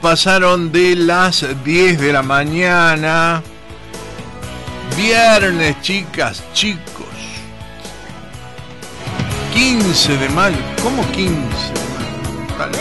Pasaron de las 10 de la mañana. Viernes, chicas, chicos. 15 de mayo. ¿Cómo 15 de mayo? Vale.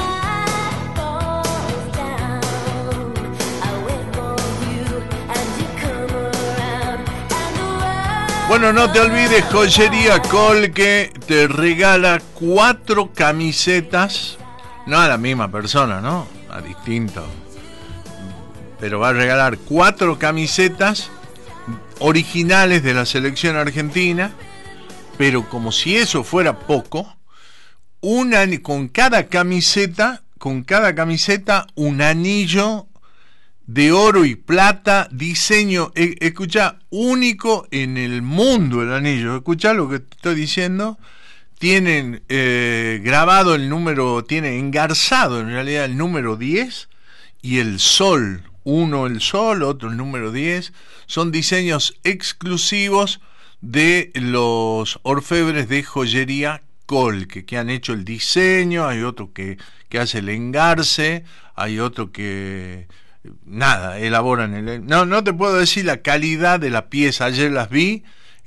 Bueno, no te olvides, Joyería Colque te regala 4 camisetas. No a la misma persona, ¿no? A distinto. Pero va a regalar 4 camisetas originales de la selección argentina. Pero como si eso fuera poco, con cada camiseta un anillo de oro y plata, diseño, escuchá, único en el mundo el anillo. Escuchá lo que te estoy diciendo. Tienen grabado el número, tiene engarzado en realidad el número 10 y el sol. Uno el sol, otro el número 10. Son diseños exclusivos de los orfebres de Joyería Colque, que han hecho el diseño. Hay otro que hace el engarce, hay otro que elaboran no te puedo decir la calidad de la pieza. Ayer las vi,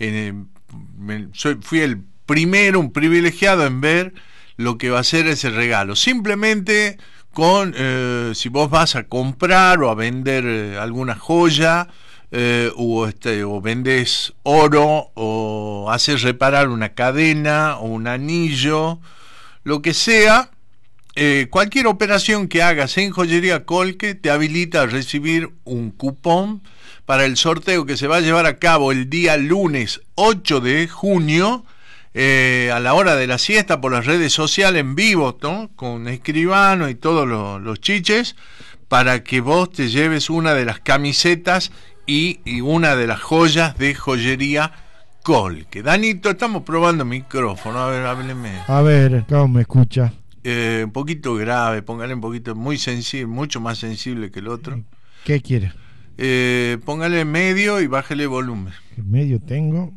fui el primero, un privilegiado en ver lo que va a ser ese regalo. Simplemente si vos vas a comprar o a vender alguna joya, o vendés oro, o haces reparar una cadena o un anillo, lo que sea, cualquier operación que hagas en Joyería Colque te habilita a recibir un cupón para el sorteo que se va a llevar a cabo el día lunes 8 de junio, a la hora de la siesta, por las redes sociales en vivo, ¿no? Con Escribano y todos los chiches, para que vos te lleves una de las camisetas y una de las joyas de Joyería Colque. Danito, estamos probando micrófono, a ver, hábleme. A ver, ¿cómo me escucha? Un poquito grave, póngale un poquito, muy sensible, mucho más sensible que el otro. ¿Qué quiere? Póngale medio y bájele volumen. Medio tengo.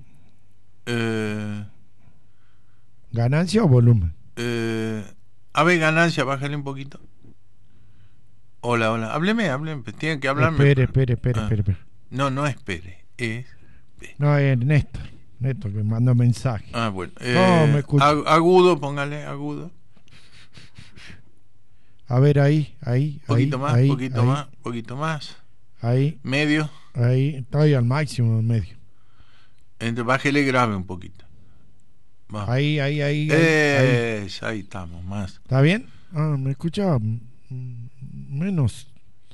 ¿Ganancia o volumen? A ver, ganancia, bájale un poquito. Hola, hábleme, tiene que hablarme. Espere. No espere, No, es Néstor que mandó mensaje. Bueno. Me escucha. Agudo, póngale, agudo. A ver, ahí. Poquito más. Ahí. Medio. Ahí, estoy al máximo en medio. Entonces, bájele grave un poquito. Vamos. Ahí. Ahí estamos, más. ¿Está bien? Me escucha menos.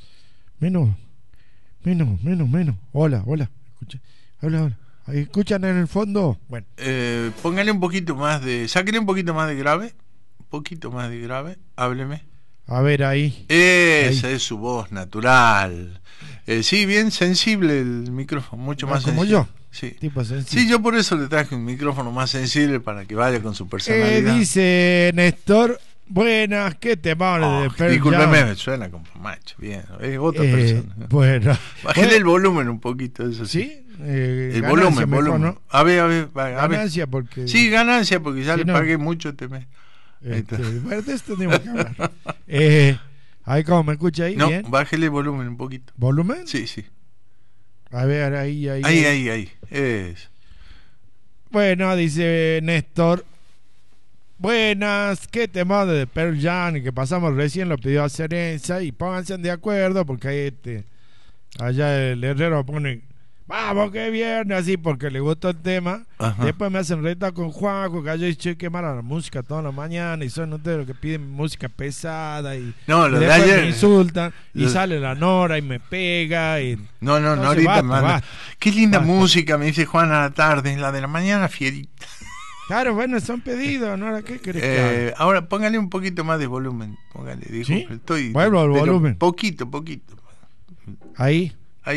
Hola. Hola. ¿Escuchan en el fondo? Bueno. Póngale un poquito más sáquele un poquito más de grave. Hábleme. A ver, ahí. Esa es su voz natural. Sí, bien sensible el micrófono, mucho más como sensible. Yo. Sí. Tipo sensible. Sí, yo por eso le traje un micrófono más sensible para que vaya con su personalidad. Dice Néstor, buenas, ¿qué te vale de Pearl discúlpeme, Jam? me suena como macho, bien, es otra persona. Bueno. Bájale el volumen un poquito, eso sí. ¿Sí? El volumen. ¿No? A ver. Ganancia porque... Sí, ganancia porque ya si le no, pagué mucho este mes. Bueno, de esto tenemos que hablar. Ahí, ¿cómo me escucha ahí? No, ¿bien? bájele el volumen un poquito. ¿Volumen? Sí. A ver, ahí. Ahí. Es. Bueno, dice Néstor. Buenas, qué tema de Pearl Jam y que pasamos recién lo pidió a Cerenza y pónganse de acuerdo porque ahí allá el herrero pone vamos que viernes así porque le gustó el tema. Ajá. Después me hacen reta con Juanjo que yo dicho que mala la música toda la mañana y son ustedes los que piden música pesada y lo de después ayer me insultan y sale la Nora y me pega y no ahorita manda. Qué linda música, me dice Juan a la tarde, la de la mañana fierita. Claro, bueno, son pedidos, Nora, ¿qué querés que haga? Ahora póngale un poquito más de volumen, dijo. ¿Sí? Vuelvo al volumen. Poquito. Ahí.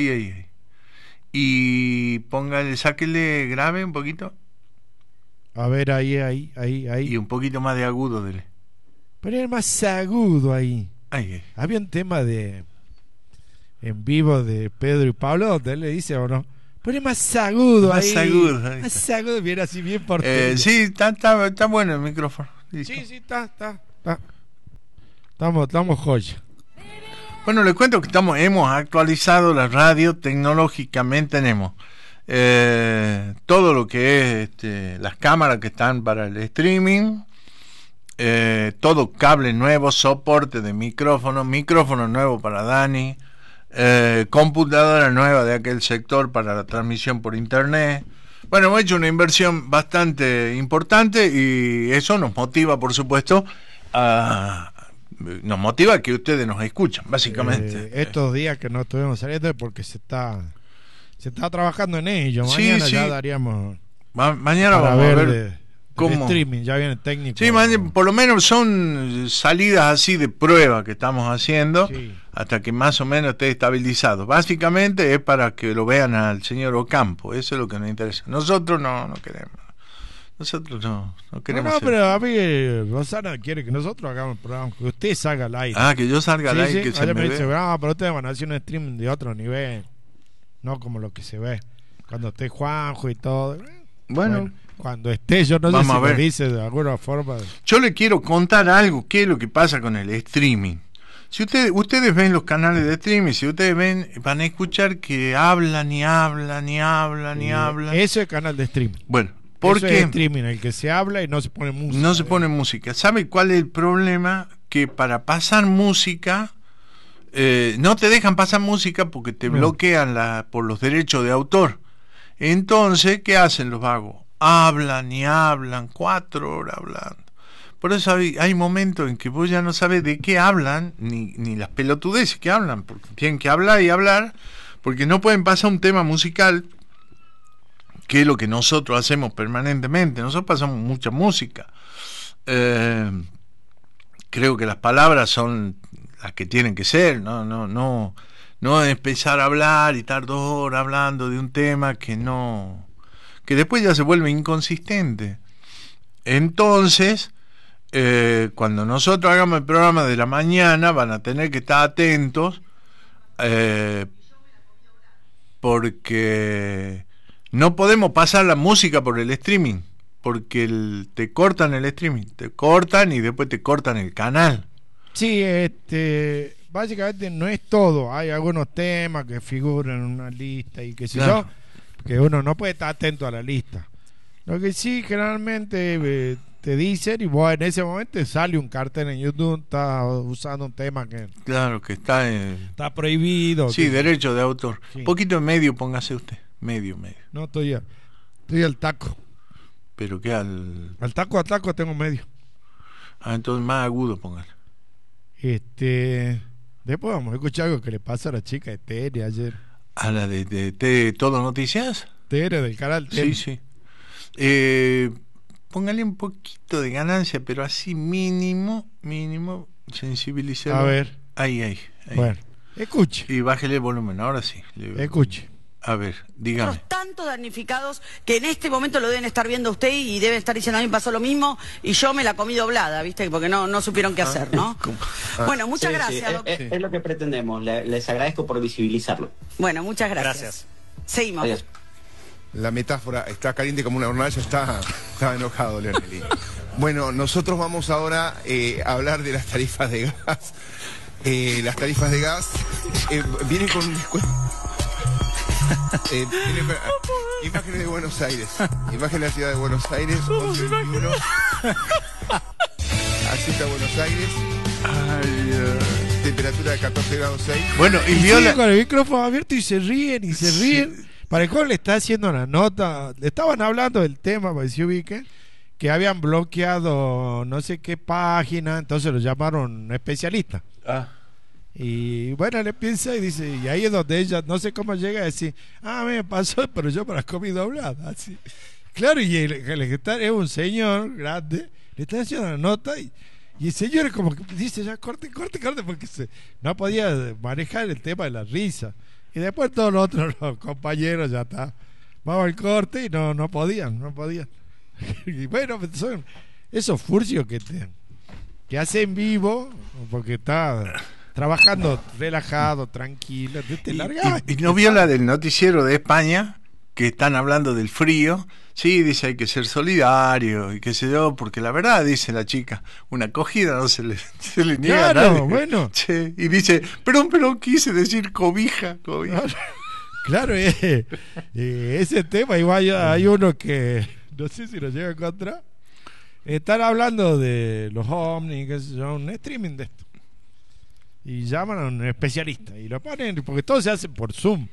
Y sáquele grave un poquito. A ver, ahí. Y un poquito más de agudo dele. Pero es más agudo ahí. Había un tema en vivo de Pedro y Pablo donde él le dice o no. Pero es más agudo ahí. Más agudo, bien así, bien porteño. Sí, está bueno el micrófono. Listo. Sí, está. Estamos joya. Bueno, les cuento que hemos actualizado la radio tecnológicamente, tenemos todo lo que es las cámaras que están para el streaming, todo cable nuevo, soporte de micrófono nuevo para Dani, computadora nueva de aquel sector para la transmisión por internet. Bueno, hemos hecho una inversión bastante importante y eso nos motiva, por supuesto, nos motiva a que ustedes nos escuchan, básicamente. Estos días que no estuvimos saliendo es porque se está trabajando en ello. Mañana ya daríamos. Mañana vamos a ver cómo. Streaming, ya viene el técnico. Sí, por lo menos son salidas así de prueba que estamos haciendo, hasta que más o menos esté estabilizado. Básicamente es para que lo vean al señor Ocampo, eso es lo que nos interesa. Nosotros no queremos. Nosotros no queremos. No, pero a mí Rosana quiere que nosotros hagamos el programa, que usted salga al aire. Ah, que yo salga al aire, que se me dice, ve. pero ustedes van a hacer un streaming de otro nivel, no como lo que se ve cuando esté Juanjo y todo. Bueno, cuando esté, yo no sé si me dice de alguna forma. Yo le quiero contar algo, qué es lo que pasa con el streaming. Si ustedes ven los canales de streaming, si ustedes ven, van a escuchar que hablan. Eso es canal de streaming. Bueno, porque eso es streaming, el que se habla y no se pone música. No se pone música. ¿Sabe cuál es el problema? Que para pasar música no te dejan pasar música porque te bloquean por los derechos de autor. Entonces, ¿qué hacen los vagos? Hablan 4 horas hablando. Por eso hay momentos en que vos ya no sabes de qué hablan, ni las pelotudeces que hablan, porque tienen que hablar y hablar, porque no pueden pasar un tema musical, que es lo que nosotros hacemos permanentemente. Nosotros pasamos mucha música. Creo que las palabras son las que tienen que ser, no empezar a hablar y estar 2 horas hablando de un tema que después ya se vuelve inconsistente. Entonces, cuando nosotros hagamos el programa de la mañana, van a tener que estar atentos, porque no podemos pasar la música por el streaming, porque te cortan el streaming, te cortan y después te cortan el canal. Sí, básicamente no es todo. Hay algunos temas que figuran en una lista y que que uno no puede estar atento a la lista. Lo que sí, generalmente te dicen, y vos en ese momento sale un cartel en YouTube, está usando un tema que que está prohibido. Sí, derecho de autor. Sí. Un poquito en medio, póngase usted. Medio. No, estoy al taco. ¿Pero qué? Al taco tengo medio. Entonces más agudo, póngale. Después vamos a escuchar algo que le pasa a la chica de Tere ayer. ¿A la de Todo Noticias? Tere, del canal Tere. Sí. Póngale un poquito de ganancia, pero así mínimo, sensibilizar. A ver. Ahí. Bueno, escuche. Y bájele el volumen, ahora sí. Escuche. A ver, dígame. Tantos damnificados que en este momento lo deben estar viendo usted y deben estar diciendo, a mí me pasó lo mismo y yo me la comí doblada, ¿viste? Porque no supieron qué hacer, ¿no? Bueno, muchas gracias. Sí. Es lo que pretendemos. Les agradezco por visibilizarlo. Bueno, muchas gracias. Seguimos. Adiós. La metáfora está caliente como una hornalla, está enojado, Leonel. Bueno, nosotros vamos ahora a hablar de las tarifas de gas. Las tarifas de gas vienen con un descuento. Imágenes de Buenos Aires. Imágenes de la ciudad de Buenos Aires, 11:21. Así está Buenos Aires. Temperatura de 14 grados 6. Bueno, y Viola con el micrófono abierto y se ríen. Sí. Para el cual le está haciendo la nota. Le estaban hablando del tema, para que se ubiquen, que habían bloqueado no sé qué página, entonces lo llamaron especialista. Y bueno, le piensa y dice, y ahí es donde ella, no sé cómo llega a decir, a mí me pasó, pero yo me las comí dobladas. Así. Claro, y el que está es un señor grande, le está haciendo la nota y el señor es como que dice, ya corte, porque no podía manejar el tema de la risa. Y después todos los otros compañeros ya está, vamos al corte y no podían. Y bueno, son esos furcios que hacen vivo, porque está trabajando relajado, tranquilo. ¿Y no vio la del noticiero de España? que están hablando del frío. Sí, dice, hay que ser solidario y qué sé yo, porque la verdad, dice la chica, una acogida no se le niega a Claro, nadie. bueno. Che, y dice, pero quise decir cobija. Claro, ese tema, igual hay uno que no sé si lo llega a encontrar. Están hablando de los ovnis, que son un streaming de esto. Y llaman a un especialista y lo ponen, porque todo se hace por Zoom.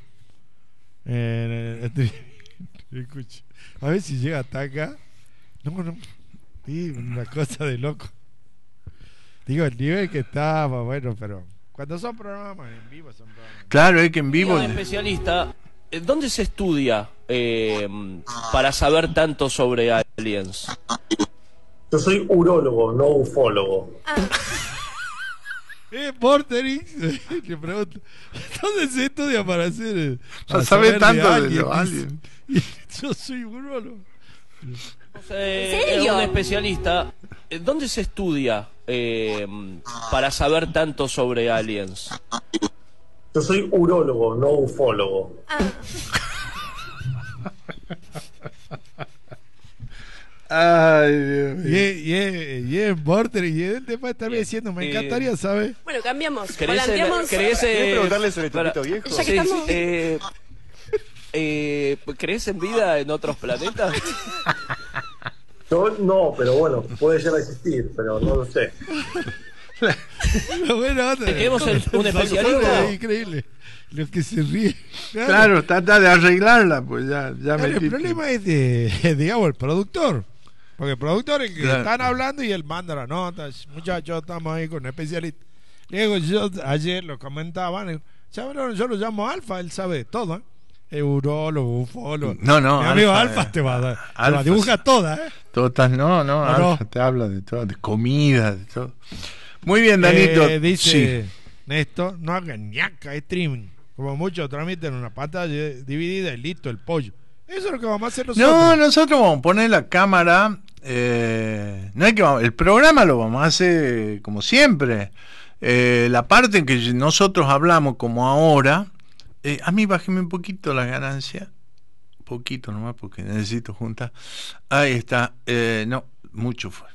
Escucha, a ver si llega hasta acá. No. Sí, una cosa de loco. Digo, el nivel que estaba, bueno, pero cuando son programas en vivo, son programas. Claro, es que en vivo. Un especialista, ¿dónde se estudia para saber tanto sobre aliens? Yo soy urólogo, no ufólogo. Porterix, le pregunto, ¿dónde se estudia para hacer? Para saber tanto de los aliens. Yo soy urólogo. ¿En serio? Un especialista, ¿dónde se estudia para saber tanto sobre aliens? Yo soy urólogo, no ufólogo. Ay, Dios mío. Y es Porterix, y él te puede estar diciendo, me encantaría saber. Bueno, cambiamos. ¿Querés preguntarle sobre Topito Viejo? Ya que estamos... ¿Crees en vida en otros planetas? Yo no, pero bueno, puede llegar a existir, pero no lo sé. Bueno, ¿Tenemos un especialista? Increíble. Los que se ríen. Claro, trata de arreglarla, pues ya Claro, el problema es digamos, el productor. Porque el productor es el que Claro. están hablando y él manda la nota. Muchachos, estamos ahí con un especialista. Luego yo ayer lo comentaban. ¿Saben? Yo lo llamo Alfa, él sabe todo, ¿eh? Eurólogo, ufólogo. No, Mi amigo Alfa, Alfa te va a dar. Te Alfa, la dibuja sí. toda, ¿eh? Todas, no, Alfa te habla de todo, de comida, de todo. Muy bien, Danito. Dice Sí. Néstor, no hagan ñaca, es streaming. Como muchos transmiten una pantalla dividida y listo, el pollo. Eso es lo que vamos a hacer nosotros. No, nosotros vamos a poner la cámara. No es que el programa lo vamos a hacer como siempre. La parte en que nosotros hablamos como ahora, a mí bájeme un poquito la ganancia. Poquito nomás porque necesito juntar. Ahí está. No, mucho fue.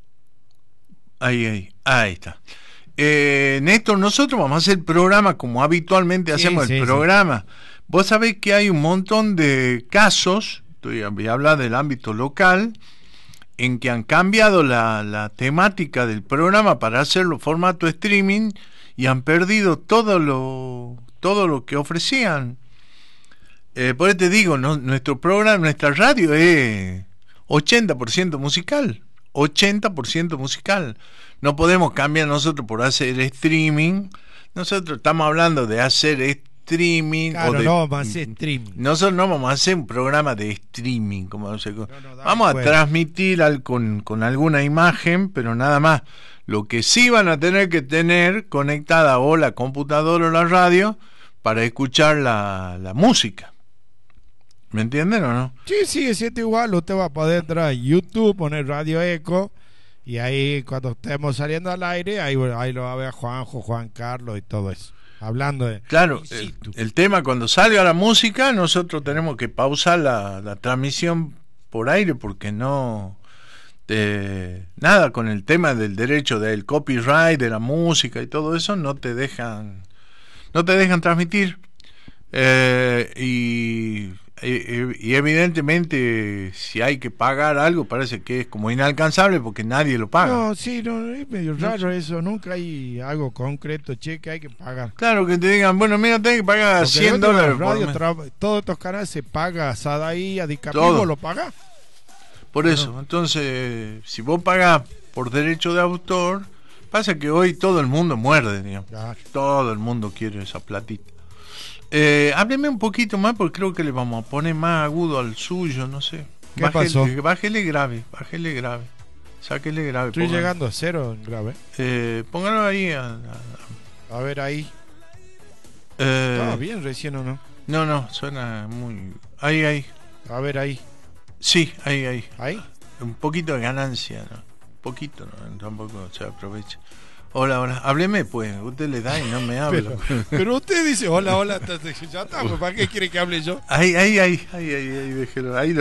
Ahí está. Néstor, nosotros vamos a hacer el programa como habitualmente hacemos el programa. Vos sabés que hay un montón de casos, voy a hablar del ámbito local, en que han cambiado la temática del programa para hacerlo formato streaming y han perdido todo lo que ofrecían. Por eso te digo, nuestro programa, nuestra radio es 80% musical. 80% musical. No podemos cambiar nosotros por hacer streaming. Nosotros estamos hablando de hacer streaming. Claro, no vamos a hacer streaming. Nosotros no vamos a hacer un programa de streaming. Vamos a transmitir con alguna imagen, pero nada más. Lo que sí van a tener que tener conectada o la computadora o la radio para escuchar la música. ¿Me entienden o no? Sí, sigue siendo igual. Usted va a poder entrar a YouTube, poner Radio Eco, y ahí cuando estemos saliendo al aire, ahí lo va a ver Juanjo, Juan Carlos y todo eso. Hablando de... Claro, el tema cuando salga la música, nosotros tenemos que pausar la transmisión por aire porque no... nada, con el tema del derecho del copyright, de la música y todo eso, no te dejan transmitir. Y evidentemente si hay que pagar algo parece que es como inalcanzable porque nadie lo paga. No, sí, no, es medio raro eso. Nunca hay algo concreto, que hay que pagar. Claro, que te digan, bueno, mira, tenés que pagar Porque $100 radio, todos estos canales se paga, Sadaí, Adicapivo Todo. lo paga. Por eso, entonces, si vos pagás por derecho de autor, pasa que hoy todo el mundo muerde, digamos. Claro. Todo el mundo quiere esa platita. Hábleme un poquito más porque creo que le vamos a poner más agudo al suyo, no sé. ¿Qué pasó? Bájele grave. Sáquele grave. Estoy llegando a 0 en grave. Póngalo ahí. A ver ahí. Eh, Estaba bien recién, ¿o no? No, suena muy... Ahí. A ver ahí. Sí, ahí. ¿Ahí? Un poquito de ganancia, ¿no? Poquito, ¿no? Tampoco se aprovecha. Hola, hola. Hábleme, pues. Usted le da y no me habla. Pero usted dice, hola, hola. Ya está, pues, ¿para qué quiere que hable yo? Ahí, déjelo. Ahí